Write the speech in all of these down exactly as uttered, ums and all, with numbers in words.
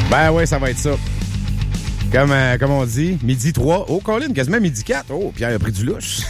Ben oui, ça va être ça. Comme, euh, comme on dit, midi trois. Oh, Colin, quasiment midi quatre. Oh, Pierre a pris du louche.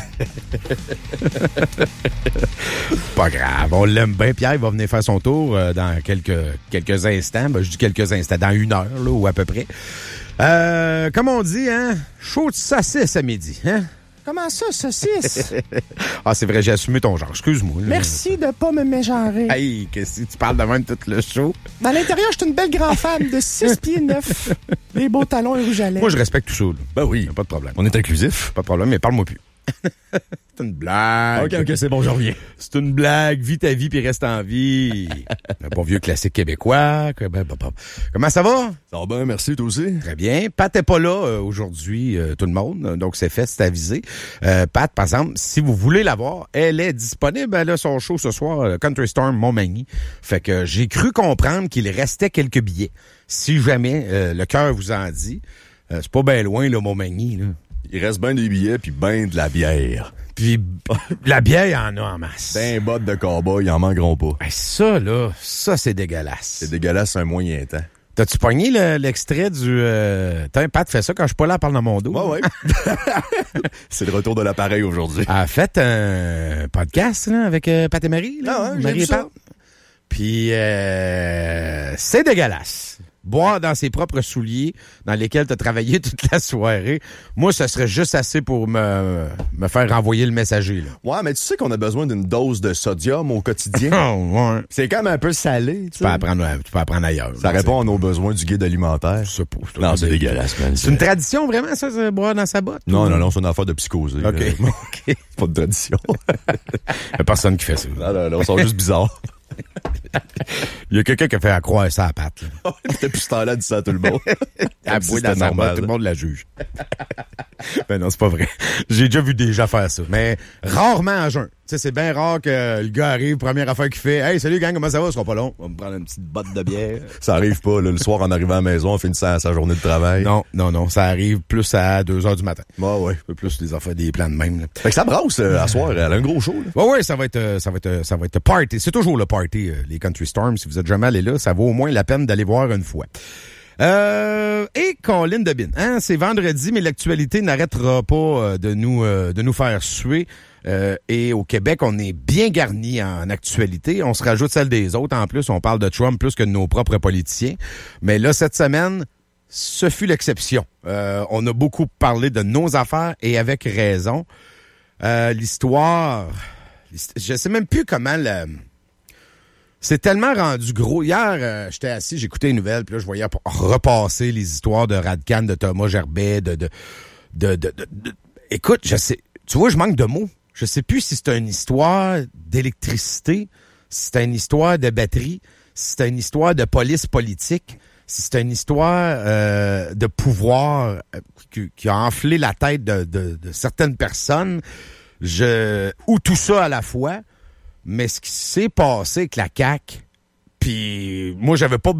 Pas grave, on l'aime bien. Pierre va venir faire son tour euh, dans quelques, quelques instants. Ben, je dis quelques instants, dans une heure, là, ou à peu près. Euh, comme on dit, hein, chaud de saucisse à midi, hein? Comment ça, saucisse? Ah, c'est vrai, j'ai assumé ton genre. Excuse-moi. Là. Merci de pas me mégenrer. Hey, qu'est-ce que tu parles de même tout le show? Dans l'intérieur, je suis une belle grande femme de six pieds neuf. Les beaux talons et rouge à lèvres. Moi, je respecte tout ça. Là. Ben oui. Pas de problème. On est inclusif. Pas de problème, mais parle-moi plus. C'est une blague. OK, OK, c'est bon, je reviens. C'est une blague. Vis ta vie puis reste en vie. Un bon vieux classique québécois. Comment ça va? Ça va bien, merci, toi aussi. Très bien. Pat n'est pas là euh, aujourd'hui, euh, tout le monde. Donc, c'est fait, c'est avisé. Euh, Pat, par exemple, si vous voulez la voir, elle est disponible. Elle a son show ce soir, euh, Country Storm Montmagny. Fait que j'ai cru comprendre qu'il restait quelques billets. Si jamais euh, le cœur vous en dit. Euh, c'est pas bien loin, là, Montmagny, là. Il reste bien des billets puis ben de la bière. Puis la bière, il y en a en masse. Ben bottes de cowboy, ils en manqueront pas. Hey, ça, là, ça, c'est dégueulasse. C'est dégueulasse un moyen temps. T'as-tu pogné le, l'extrait du... Euh... T'as un Pat fait ça quand je suis pas là, elle parle dans mon dos. Ouais, ouais. C'est le retour de l'appareil aujourd'hui. Elle a fait un podcast là, avec euh, Pat et Marie. Là, ah ouais, Marie j'ai et Pat. Puis euh... c'est dégueulasse. Boire dans ses propres souliers dans lesquels tu as travaillé toute la soirée. Moi, ce serait juste assez pour me, me faire renvoyer le messager. Là. Ouais, mais tu sais qu'on a besoin d'une dose de sodium au quotidien. Oh, ouais. C'est quand même un peu salé. Tu peux apprendre, tu peux apprendre ailleurs. Ça répond à nos besoins du guide alimentaire. Je sais pas. Je non, c'est dégueulasse, man. C'est une tradition, vraiment, ça, de boire dans sa botte? Non, ou... non, non, c'est une affaire de psychose. OK. OK. C'est pas de tradition. Il y a personne qui fait ça. Non, non, non, ils sont juste bizarres. Il y a quelqu'un qui a fait à croire ça à Pat. Depuis ce temps-là, dit ça à tout le monde. Elle bouille dans sa botte, tout le monde la juge. Ben non, c'est pas vrai. J'ai déjà vu des gens faire ça. Mais rarement à jeun. Tu sais, c'est bien rare que le gars arrive, première affaire qu'il fait. Hey, salut gang, comment ça va? Ce sera pas long. On va me prendre une petite botte de bière. Ça arrive pas, là, le soir en arrivant à la maison, en finissant sa journée de travail. Non, non, non. Ça arrive plus à deux heures du matin. Ouais, ouais. Un peu plus des affaires, des plans de même. Là. Fait que ça brasse euh, à soir. Elle a un gros show. Là. Ouais, ouais, ça va être, euh, ça va être, euh, ça va être party. C'est toujours le party, euh, les Country Storm. Si vous êtes jamais allé là, ça vaut au moins la peine d'aller voir une fois. Euh, et Colin Debin, hein, c'est vendredi, mais l'actualité n'arrêtera pas euh, de nous euh, de nous faire suer. Euh, et au Québec, on est bien garni en actualité. On se rajoute celle des autres. En plus, on parle de Trump plus que de nos propres politiciens. Mais là, cette semaine, ce fut l'exception. Euh, on a beaucoup parlé de nos affaires et avec raison. Euh, l'histoire, je sais même plus comment le... C'est tellement rendu gros. Hier, euh, j'étais assis, j'écoutais les nouvelles, puis là, je voyais repasser les histoires de Radcan, de Thomas Gerbet, de, de, de, de, de, de... Écoute, je sais, tu vois, je manque de mots. Je sais plus si c'est une histoire d'électricité, si c'est une histoire de batterie, si c'est une histoire de police politique, si c'est une histoire euh, de pouvoir euh, qui, qui a enflé la tête de, de, de certaines personnes, je ou tout ça à la fois. Mais ce qui s'est passé avec la C A Q, puis moi, j'avais pas